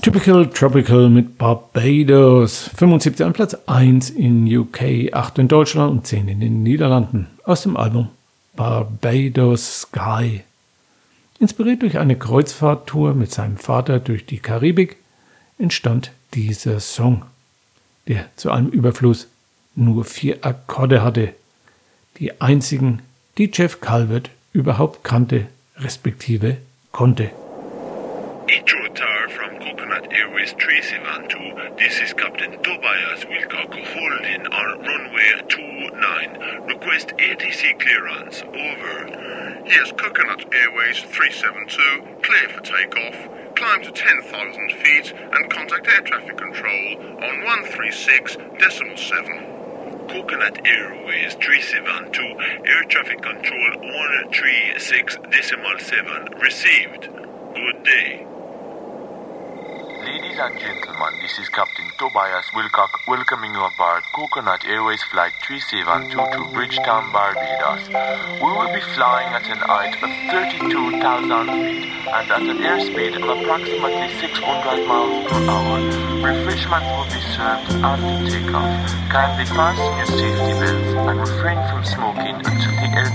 Typical Tropical mit Barbados. 75 an Platz 1 in UK, 8 in Deutschland und 10 in den Niederlanden. Aus dem Album Barbados Sky. Inspiriert durch eine Kreuzfahrttour mit seinem Vater durch die Karibik entstand dieser Song, der zu allem Überfluss nur 4 Akkorde hatte. Die einzigen, die Jeff Calvert überhaupt kannte, respektive konnte. From Coconut Airways 372, this is Captain Tobias Wilcock holding on runway 29. Request ATC clearance, over. Yes, Coconut Airways 372, clear for takeoff. Climb to 10,000 feet and contact air traffic control on 136.7. Coconut Airways 372, air traffic control 136.7 received. Good day. Ladies and gentlemen, this is Captain Tobias Wilcock welcoming you aboard Coconut Airways Flight 372 to Bridgetown, Barbados. We will be flying at an height of 32,000 feet and at an airspeed of approximately 600 miles per hour. Refreshments will be served after takeoff. Kindly fasten your safety belts and refrain from smoking until the air